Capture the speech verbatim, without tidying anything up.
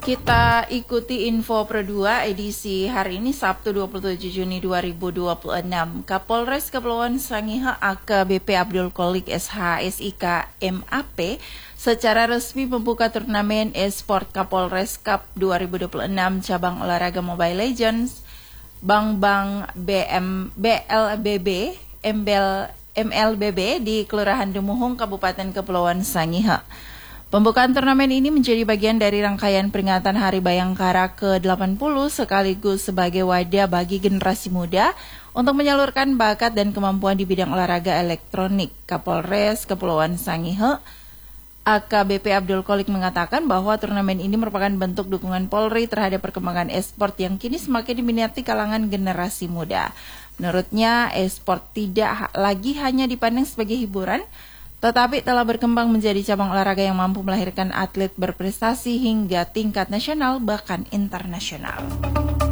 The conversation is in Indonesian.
Kita ikuti info Pro dua edisi hari ini Sabtu dua puluh tujuh Juni dua ribu dua puluh enam. Kapolres Kepulauan Sangihe A K B P Abdul Qolik S H S I K M A P secara resmi membuka turnamen e-sport Kapolres Cup dua ribu dua puluh enam cabang olahraga Mobile Legends Bang Bang B M B L B B Embel M L B B di Kelurahan Demuhung Kabupaten Kepulauan Sangihe. Pembukaan turnamen ini menjadi bagian dari rangkaian peringatan Hari Bayangkara ke delapan puluh sekaligus sebagai wadah bagi generasi muda untuk menyalurkan bakat dan kemampuan di bidang olahraga elektronik. Kapolres Kepulauan Sangihe A K B P Abdul Qolik mengatakan bahwa turnamen ini merupakan bentuk dukungan Polri terhadap perkembangan e-sport yang kini semakin diminati kalangan generasi muda. Menurutnya, e-sport tidak lagi hanya dipandang sebagai hiburan, tetapi telah berkembang menjadi cabang olahraga yang mampu melahirkan atlet berprestasi hingga tingkat nasional bahkan internasional.